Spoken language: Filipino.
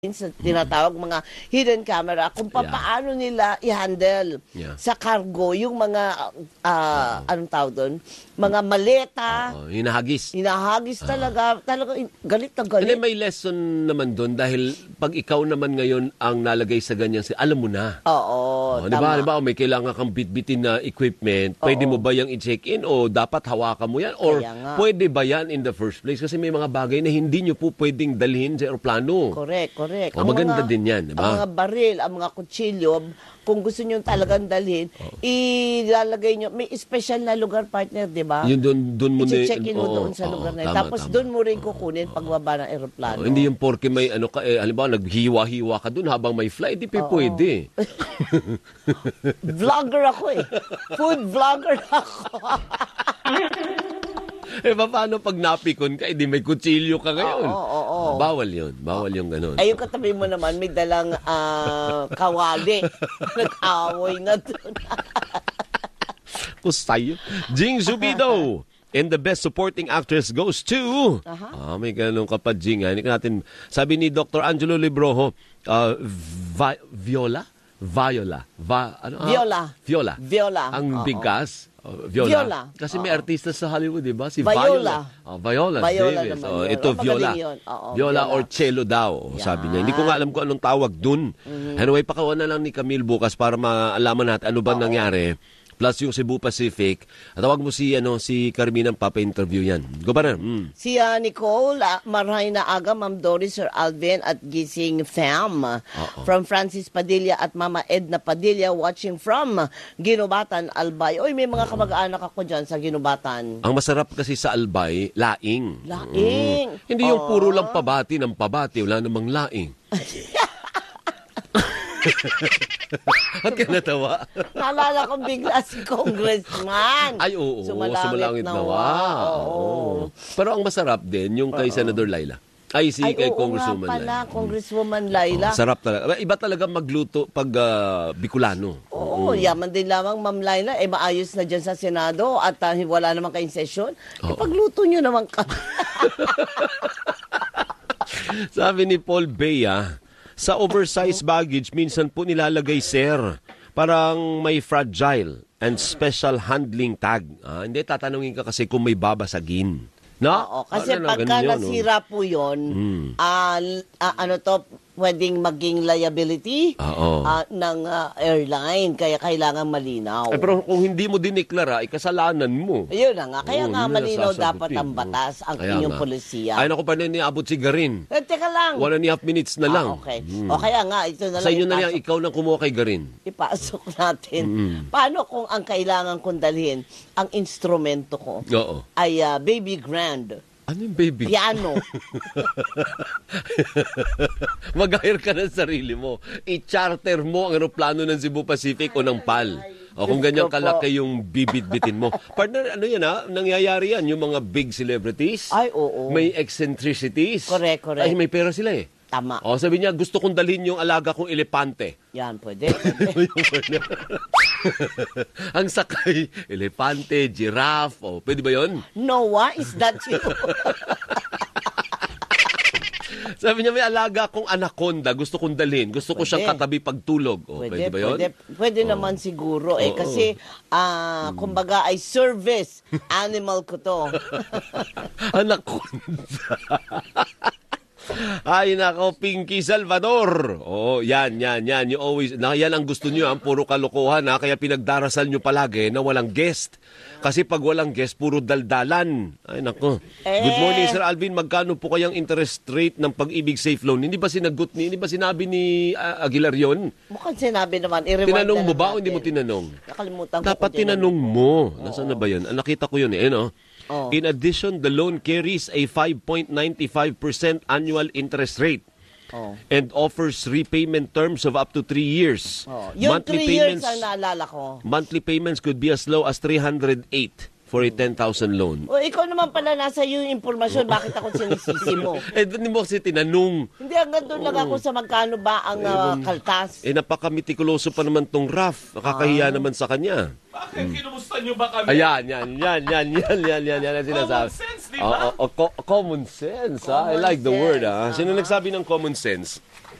sa tinatawag mga hidden camera kung paano nila i-handle sa cargo yung mga anong tawag doon, mga maleta. Hinahagis talaga galit na galit. And may lesson naman doon dahil pag ikaw naman ngayon ang nalagay sa ganyan, alam mo na. Tama. Diba, may kailangan kang bitbitin na equipment, pwede mo ba yung i-check-in o dapat hawakan mo yan? Or pwede ba yan in the first place? Kasi may mga bagay na hindi nyo po pwedeng dalhin sa aeroplano. Correct. Maganda din yan, diba? Ang mga baril, ang mga kutsilyo, kung gusto nyo talagang dalhin, ilalagay nyo, may special na lugar, partner, diba? Yun doon mo i-check-in mo doon sa lugar na yun. Tapos doon mo rin kukunin pagbaba ng aeroplano. Hindi yung porke may halimbawa, naghiwa-hiwa ka doon habang may flight, di pa pwede. Vlogger ako Food vlogger ako. Paano pag napikon ka, di may kutsilyo ka ngayon? Bawal yun. Bawal yung ganun. Yung katabi mo naman, may dalang kawali. Nag-away na doon. Kusay. Jing Zubido. And the best supporting actress goes to... may ganun ka pa, Jing. Hindi ka natin... Sabi ni Dr. Angelo Librojo, Viola. Ang bigkas. Viola. Kasi may artista sa Hollywood, di ba? Si Viola. Viola Davis. Ito, Viola. Viola or Cello daw, sabi niya. Hindi ko nga alam kung anong tawag dun. Anyway, pakawan na lang ni Camille bukas para maalaman natin ano ba nangyari. Plus yung Cebu Pacific. At tawag mo si Carmina, papa-interview yan. Go ba na? Si Nicole, Maray na aga, Ma'am Doris, Sir Alvin, at Gising Fam. From Francis Padilla at Mama Edna Padilla, watching from Ginubatan, Albay. Oy, may mga kamag-anak ako dyan sa Ginubatan. Ang masarap kasi sa Albay, laing. Hindi yung puro lang pabati ng pabati. Wala namang laing. At ka natawa? Naalala ko bigla si Congressman. Ay, oo. Sumalangit nawa. Pero ang masarap din, yung kay Senator Laila. Kay Congresswoman Laila. Congresswoman Laila. Sarap talaga. Iba talaga magluto pag Bicolano. Yaman din lamang, Ma'am Laila. Maayos na dyan sa Senado at wala naman kayong session. Pagluto nyo naman ka. Sabi ni Paul Bea, sa oversized baggage, minsan po nilalagay, sir, parang may fragile and special handling tag. Hindi, tatanungin ka kasi kung may babasagin. No? Kasi pagka nasira po yun, pwedeng maging liability ng airline. Kaya kailangan malinaw. Pero kung hindi mo diniklara, kasalanan mo. Ayun na nga. Kaya nga malinaw dapat ang batas, ang inyong polisiya. Ay, naku pa na niabot si Garin. Teka lang. 1.5 minutes na lang. Okay. Kaya nga, ito na lang. Sa inyo na lang, ikaw nang kumuha kay Garin. Ipasok natin. Paano kung ang kailangan kong dalhin, ang instrumento ko ay baby grand? Ano yung baby? Piano. Mag-hire ka ng sarili mo. I-charter mo ang aeroplano ng Cebu Pacific o ng PAL. O kung ganyan kalaki yung bibit-bitin mo. Partner, ano yan nangyayari yan. Yung mga big celebrities. Ay, oo. May eccentricities. Correct. Ay, may pera sila Tama. Sabi niya, gusto kong dalhin yung alaga kong elepante. Yan, pwede. Ang sakay, elepante, giraffe. Pwede ba yun? Noah, is that you? Sabi niya, may alaga kong anaconda. Gusto kong dalhin. Gusto ko siyang katabi pagtulog. Pwede ba yun? Pwede naman siguro. Kasi, kumbaga, ay service animal ko to. Anaconda. Ay, nako, Pinky Salvador. Yan. You always, yan ang gusto nyo, puro kalokohan, kaya pinagdarasal nyo palagi na walang guest. Kasi pag walang guest, puro daldalan. Ay, nako. Good morning, Sir Alvin. Magkano po kayang interest rate ng Pag-ibig Safe Loan? Hindi ba sinabi ni Aguilar yun? Mukhang sinabi naman. Tinanong mo ba o hindi mo tinanong? Nakalimutan ko. Dapat tinanong mo. Nasaan na ba yun? Nakita ko yun In addition, the loan carries a 5.95% annual interest rate and offers repayment terms of up to 3 years. Yung 3 years ang naalala ko. Monthly payments could be as low as 308 for a 10,000 loan. Ikaw naman pala nasa yung impormasyon. Bakit ako sinisisi mo? Doon mo kasi tinanong. Hindi, hanggang doon lang ako sa magkano ba ang kaltas. Napaka-mitikuloso pa naman tong Raf. Nakakahiya naman sa kanya. Bakit? Kinumusta nyo ba kami? Ayan. Yan sinasabi. Common sense, di ba? Common sense. I like the word. Sino nagsabi ng common sense?